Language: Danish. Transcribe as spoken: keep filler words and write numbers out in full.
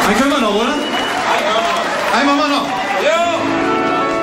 Einen können wir noch, oder? Einen machen wir noch. Ja!